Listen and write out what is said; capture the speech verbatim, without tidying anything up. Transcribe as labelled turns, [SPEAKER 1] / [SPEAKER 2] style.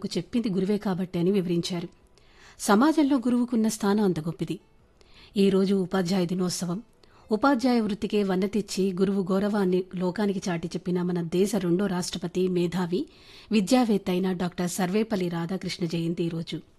[SPEAKER 1] నాకు చెప్పింది గురువే కాబట్టి అని వివరించారు. సమాజంలో గురువుకున్న స్థానం అంత గొప్పది. ఈరోజు ఉపాధ్యాయ దినోత్సవం. ఉపాధ్యాయ వృత్తికే వన్నె తెచ్చి గురువు గౌరవాన్ని లోకానికి చాటి చెప్పిన మన దేశ రెండో రాష్ట్రపతి, మేధావి, విద్యావేత్త అయిన డాక్టర్ సర్వేపల్లి రాధాకృష్ణ జయంతి ఈరోజు.